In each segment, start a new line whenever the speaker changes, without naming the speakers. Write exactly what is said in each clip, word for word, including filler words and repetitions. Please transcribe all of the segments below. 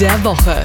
der Woche.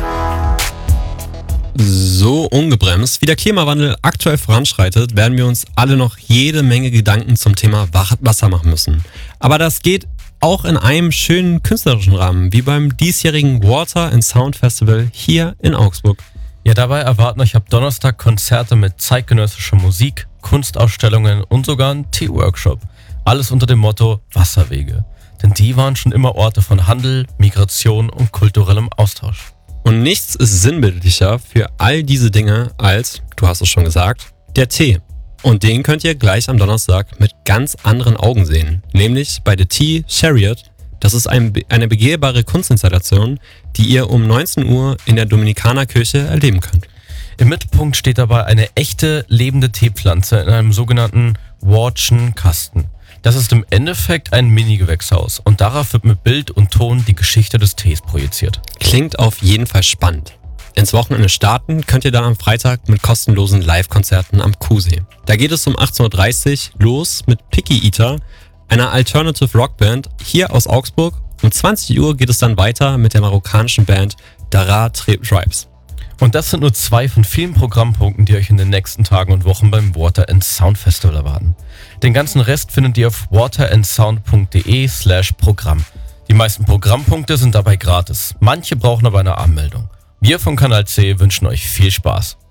So ungebremst, wie der Klimawandel aktuell voranschreitet, werden wir uns alle noch jede Menge Gedanken zum Thema Wasser machen müssen. Aber das geht auch in einem schönen künstlerischen Rahmen, wie beim diesjährigen Water and Sound Festival hier in Augsburg.
Ja, dabei erwarten euch ab Donnerstag Konzerte mit zeitgenössischer Musik, Kunstausstellungen und sogar ein Tee-Workshop. Alles unter dem Motto Wasserwege. Denn die waren schon immer Orte von Handel, Migration und kulturellem Austausch.
Und nichts ist sinnbildlicher für all diese Dinge als, du hast es schon gesagt, der Tee. Und den könnt ihr gleich am Donnerstag mit ganz anderen Augen sehen. Nämlich bei The Tea Chariot. Das ist ein, eine begehbare Kunstinstallation, die ihr um neunzehn Uhr in der Dominikanerkirche erleben könnt.
Im Mittelpunkt steht dabei eine echte, lebende Teepflanze in einem sogenannten Wardschen Kasten. Das ist im Endeffekt ein Mini-Gewächshaus und darauf wird mit Bild und Ton die Geschichte des Tees projiziert.
Klingt auf jeden Fall spannend. Ins Wochenende starten könnt ihr dann am Freitag mit kostenlosen Live-Konzerten am Kuhsee. Da geht es um achtzehn Uhr dreißig los mit Picky Eater, einer Alternative Rockband hier aus Augsburg. Um zwanzig Uhr geht es dann weiter mit der marokkanischen Band Dara Tribes.
Und das sind nur zwei von vielen Programmpunkten, die euch in den nächsten Tagen und Wochen beim Water and Sound Festival erwarten. Den ganzen Rest findet ihr auf waterandsound.de slash Programm. Die meisten Programmpunkte sind dabei gratis. Manche brauchen aber eine Anmeldung. Wir von Kanal C wünschen euch viel Spaß.